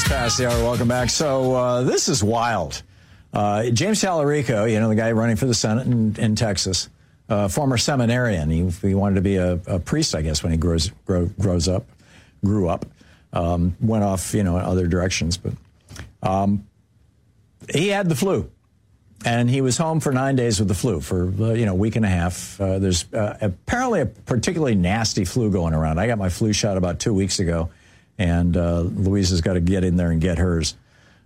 Minutes past the hour. Welcome back. So this is wild. James Tallarico, the guy running for the Senate in Texas, former seminarian. He wanted to be a priest, I guess, when he grew up. Went off, in other directions. But he had the flu. And he was home for 9 days with the flu for, a week and a half. There's apparently a particularly nasty flu going around. I got my flu shot about 2 weeks ago, and Louisa's got to get in there and get hers.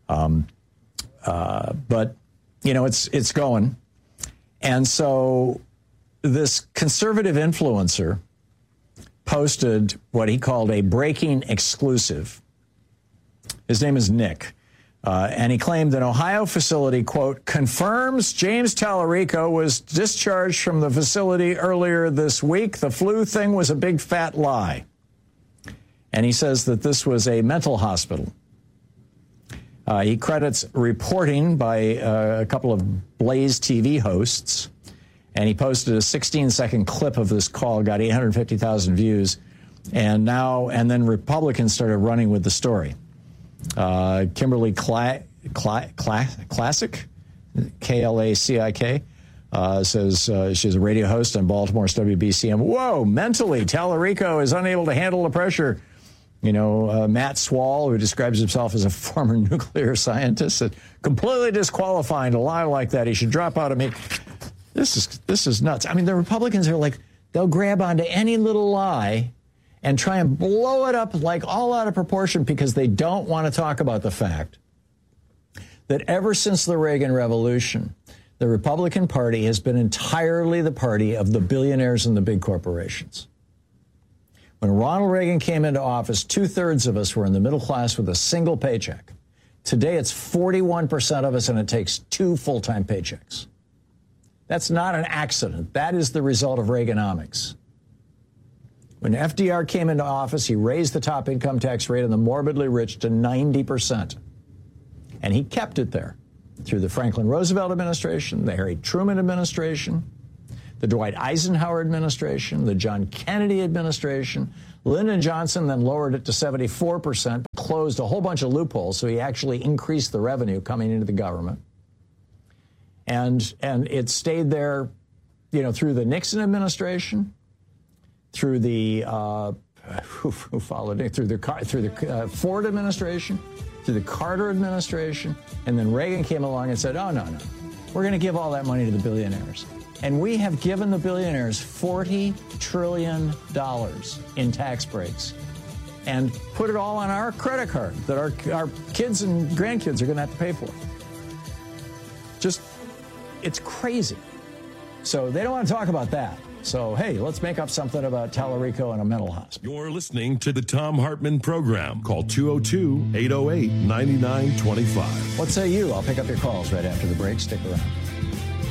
But, it's going. And so this conservative influencer posted what he called a breaking exclusive. His name is Nick. And he claimed an Ohio facility, quote, confirms James Tallarico was discharged from the facility earlier this week. The flu thing was a big fat lie. And he says that this was a mental hospital. He credits reporting by a couple of Blaze TV hosts. And he posted a 16-second clip of this call, got 850,000 views. And then Republicans started running with the story. Kimberly Classic, K-L-A-C-I-K, says she's a radio host on Baltimore's WBCM. Whoa, mentally, Tallarico is unable to handle the pressure. Matt Swall, who describes himself as a former nuclear scientist, said, completely disqualifying to lie like that. He should drop out of me. This is nuts. I mean, the Republicans are like, they'll grab onto any little lie and try and blow it up like all out of proportion because they don't want to talk about the fact that ever since the Reagan Revolution, the Republican Party has been entirely the party of the billionaires and the big corporations. When Ronald Reagan came into office, 2/3 of us were in the middle class with a single paycheck. Today, it's 41% of us, and it takes 2 full-time paychecks. That's not an accident. That is the result of Reaganomics. When FDR came into office, he raised the top income tax rate on the morbidly rich to 90%. And he kept it there through the Franklin Roosevelt administration, the Harry Truman administration, the Dwight Eisenhower administration, the John Kennedy administration. Lyndon Johnson then lowered it to 74%, closed a whole bunch of loopholes, so he actually increased the revenue coming into the government. And it stayed there, through the Nixon administration, through the who followed it, through the Ford administration, through the Carter administration, and then Reagan came along and said, oh, no, we're going to give all that money to the billionaires. And we have given the billionaires $40 trillion in tax breaks and put it all on our credit card that our kids and grandkids are going to have to pay for. It's crazy. So they don't want to talk about that. So, hey, let's make up something about Tallarico and a mental hospital. You're listening to the Thom Hartmann Program. Call 202-808-9925. What say you? I'll pick up your calls right after the break. Stick around.